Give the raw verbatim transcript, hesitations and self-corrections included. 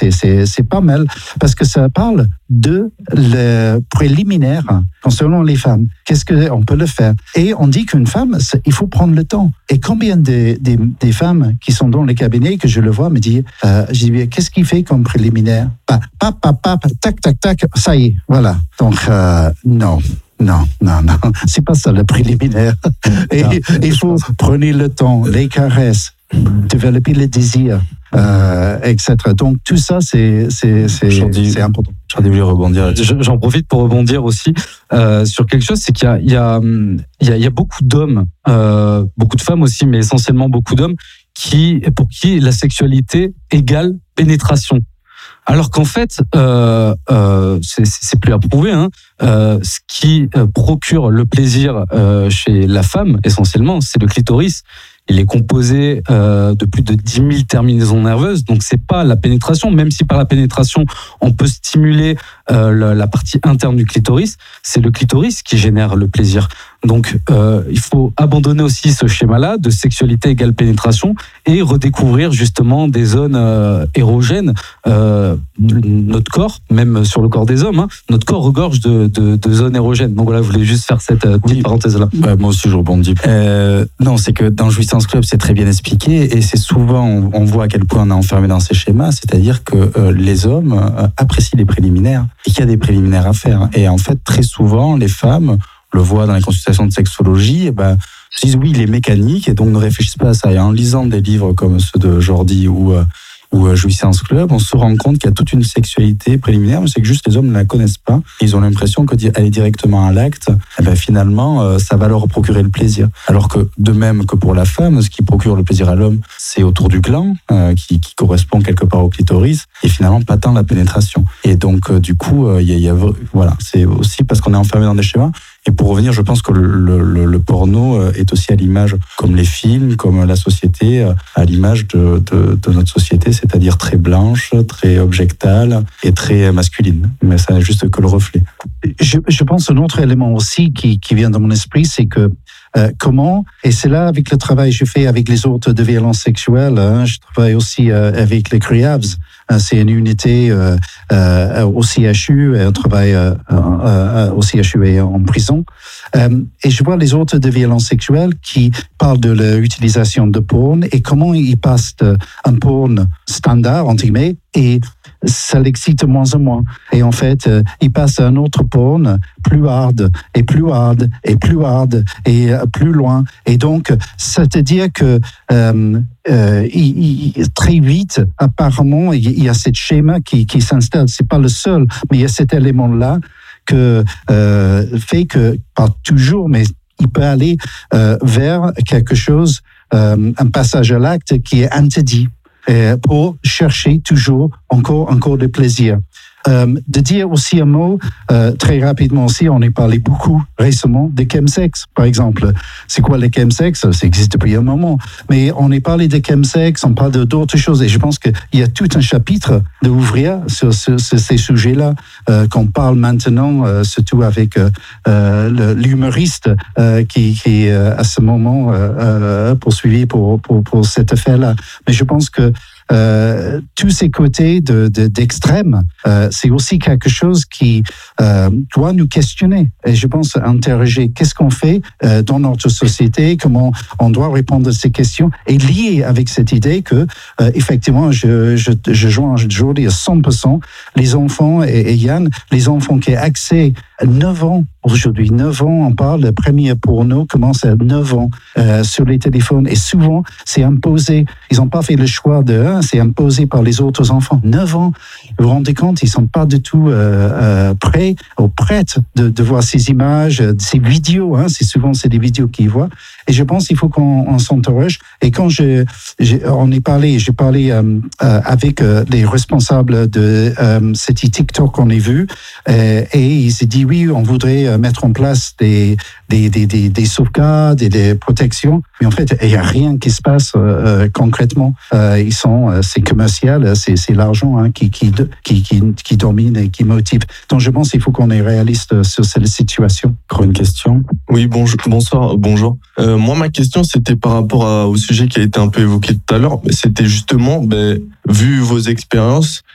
c'est, c'est, c'est pas mal parce que ça parle de le préliminaire concernant les femmes. Qu'est-ce qu'on peut le faire? Et on dit qu'une femme, il faut prendre le temps. Et combien de, de, des femmes qui sont dans les cabinets, que je le vois, me disent, euh, je dis, qu'est-ce qu'il fait comme préliminaire? Pap, pap, pap, pap, tac, tac, tac, ça y est, voilà. Donc, euh, non. Non, non, non, c'est pas ça le préliminaire. Et il faut prendre le temps, les caresses, développer le désir, euh, et cetera. Donc tout ça, c'est, c'est, c'est, c'est important. J'en ai voulu rebondir. J'en profite pour rebondir aussi euh, sur quelque chose, c'est qu'il y a, il y a, il y a, il y a beaucoup d'hommes, euh, beaucoup de femmes aussi, mais essentiellement beaucoup d'hommes, qui, pour qui la sexualité égale pénétration. Alors qu'en fait, euh, euh, c'est, c'est plus à prouver, hein, euh, ce qui euh, procure le plaisir euh, chez la femme, essentiellement, c'est le clitoris. Il est composé euh, de plus de dix mille terminaisons nerveuses, donc c'est pas la pénétration, même si par la pénétration, on peut stimuler euh, la, la partie interne du clitoris, c'est le clitoris qui génère le plaisir. Donc, euh, il faut abandonner aussi ce schéma-là de sexualité égale pénétration et redécouvrir justement des zones euh, érogènes. Euh, notre corps, même sur le corps des hommes, hein, notre corps regorge de, de, de zones érogènes. Donc voilà, je voulais juste faire cette euh, petite oui. parenthèse-là. Ouais, moi aussi, je rebondis. Euh, non, c'est que dans Jouissance Club, c'est très bien expliqué et c'est souvent, on, on voit à quel point on est enfermé dans ces schémas, c'est-à-dire que euh, les hommes euh, apprécient les préliminaires et qu'il y a des préliminaires à faire. Et en fait, très souvent, les femmes le voit dans les consultations de sexologie, et ben, se disent oui, il est mécanique et donc ne réfléchissent pas à ça. Et en lisant des livres comme ceux de Jordi ou, euh, ou euh, Jouissance Club, on se rend compte qu'il y a toute une sexualité préliminaire, mais c'est que juste les hommes ne la connaissent pas. Ils ont l'impression que d'aller directement à l'acte, et ben, finalement, euh, ça va leur procurer le plaisir. Alors que de même que pour la femme, ce qui procure le plaisir à l'homme, c'est autour du gland, euh, qui, qui correspond quelque part au clitoris, et finalement pas tant la pénétration. Et donc, euh, du coup, il euh, y, y a, voilà, c'est aussi parce qu'on est enfermé dans des schémas. Et pour revenir, je pense que le, le, le porno est aussi à l'image, comme les films, comme la société, à l'image de, de, de notre société, c'est-à-dire très blanche, très objectale et très masculine. Mais ça n'est juste que le reflet. Je, je pense un autre élément aussi qui, qui vient dans mon esprit, c'est que Euh, comment, et c'est là avec le travail que je fais avec les autres de violence sexuelle, hein, je travaille aussi euh, avec les CREAVS, hein, c'est une unité euh, euh, au C H U, et on travaille euh, euh, au C H U et en prison, euh, et je vois les autres de violence sexuelle qui parlent de l'utilisation de porn et comment ils passent d'un porn standard, entre guillemets, et ça l'excite de moins en moins. Et en fait, euh, il passe à un autre porn plus hard, et plus hard, et plus hard, et euh, plus loin. Et donc, c'est-à-dire que euh, euh, il, il, très vite, apparemment, il, il y a ce schéma qui, qui s'installe. C'est pas le seul, mais il y a cet élément-là que euh, fait que, pas toujours, mais il peut aller euh, vers quelque chose, euh, un passage à l'acte qui est interdit. Pour chercher toujours encore, encore de plaisir. Euh, de dire aussi un mot, euh, très rapidement aussi, on a parlé beaucoup récemment des chemsex, par exemple. C'est quoi les chemsex? Ça existe depuis un moment. Mais on a parlé des chemsex, on parle de, d'autres choses. Et je pense qu'il y a tout un chapitre de ouvrir sur, sur, sur ces sujets-là, euh, qu'on parle maintenant, euh, surtout avec euh, euh, l'humoriste euh, qui, qui euh, à ce moment, euh, euh, poursuivi pour, pour, pour cette affaire-là. Mais je pense que Euh, tous ces côtés de, de, d'extrême, euh, c'est aussi quelque chose qui euh, doit nous questionner. Et je pense interroger qu'est-ce qu'on fait euh, dans notre société, comment on doit répondre à ces questions, et lié avec cette idée que, euh, effectivement, je, je, je joins aujourd'hui à cent pour cent les enfants, et, et Yann, les enfants qui ont accès à neuf ans, aujourd'hui, neuf ans, on parle, le premier porno commence à neuf ans euh, sur les téléphones, et souvent, c'est imposé. Ils n'ont pas fait le choix de un, c'est imposé par les autres enfants. neuf ans, vous vous rendez compte, ils ne sont pas du tout euh, euh, prêts ou prêtes de, de voir ces images, ces vidéos, hein, c'est souvent c'est des vidéos qu'ils voient. Et je pense qu'il faut qu'on on s'interroge. Et quand je, je, on est parlé, j'ai parlé euh, euh, avec euh, les responsables de euh, cette TikTok qu'on a vu, euh, et ils se dit oui, on voudrait mettre en place des, des, des, des, des sauvegardes et des protections, mais en fait, il n'y a rien qui se passe euh, concrètement. Euh, ils sont, euh, c'est commercial, c'est, c'est l'argent hein, qui, qui, qui, qui, qui domine et qui motive. Donc je pense qu'il faut qu'on est réaliste sur cette situation. Encore une question? Oui, bonjour, bonsoir, bonjour. Euh, moi, ma question, c'était par rapport à, au sujet qui a été un peu évoqué tout à l'heure. C'était justement, ben, vu vos expériences,